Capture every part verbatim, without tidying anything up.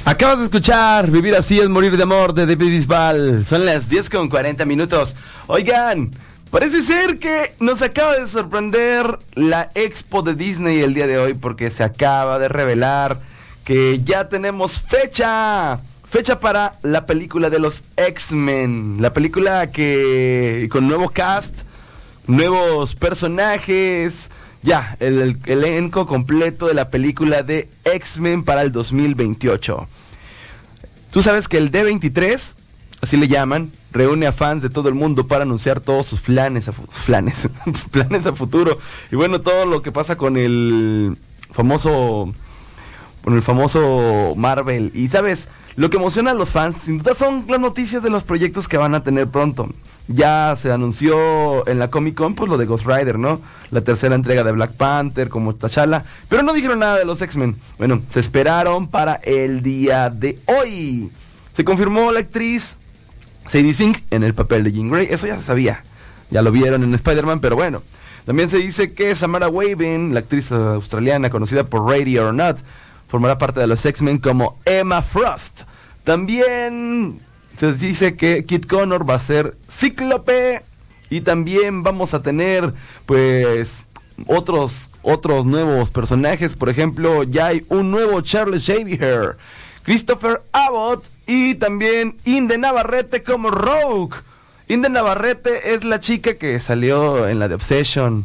Acabas de escuchar Vivir así es morir de amor de David Bisbal. Son las diez con cuarenta minutos. Oigan, parece ser que nos acaba de sorprender la Expo de Disney el día de hoy, porque se acaba de revelar que ya tenemos fecha. Fecha para la película de los X-Men. La película que con nuevo cast, nuevos personajes. Ya, el, el elenco completo de la película de X-Men para el dos mil veintiocho. Tú sabes que el D veintitrés, así le llaman, reúne a fans de todo el mundo para anunciar todos sus planes a, fu- planes, planes a futuro. Y bueno, todo lo que pasa con el famoso, con el famoso Marvel. Y sabes, lo que emociona a los fans, sin duda, son las noticias de los proyectos que van a tener pronto. Ya se anunció en la Comic Con, pues lo de Ghost Rider, ¿no? La tercera entrega de Black Panther, como T'Challa. Pero no dijeron nada de los X-Men. Bueno, se esperaron para el día de hoy. Se confirmó la actriz Sadie Sink en el papel de Jean Grey. Eso ya se sabía. Ya lo vieron en Spider-Man, pero bueno. También se dice que Samara Weaving, la actriz australiana conocida por Ready or Not, formará parte de los X-Men como Emma Frost. También se dice que Kit Connor va a ser Cíclope. Y también vamos a tener, pues, otros, otros nuevos personajes. Por ejemplo, ya hay un nuevo Charles Xavier, Christopher Abbott y también Inde Navarrete como Rogue. Inde Navarrete es la chica que salió en la de Obsession.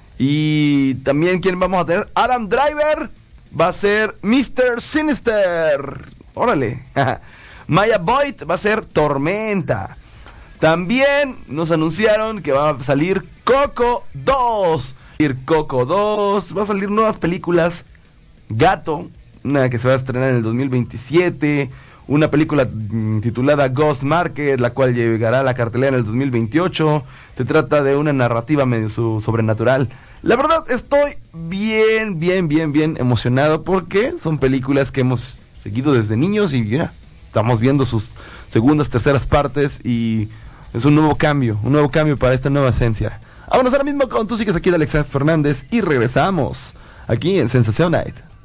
Y también, ¿quién vamos a tener? Adam Driver va a ser mister Sinister. Órale. Maya Boyd va a ser Tormenta. También nos anunciaron que va a salir Coco dos. Ir Coco dos. Va a salir nuevas películas. Gato, una que se va a estrenar en el dos mil veintisiete. Una película mm, titulada Ghost Market, la cual llegará a la cartelera en el dos mil veintiocho. Se trata de una narrativa medio su- sobrenatural. La verdad, estoy bien, bien, bien, bien emocionado, porque son películas que hemos seguido desde niños y ya estamos viendo sus segundas, terceras partes, y es un nuevo cambio, un nuevo cambio para esta nueva esencia. Vámonos ahora mismo con Tú Sigues Aquí de Alex Fernández y regresamos aquí en Sensación Night.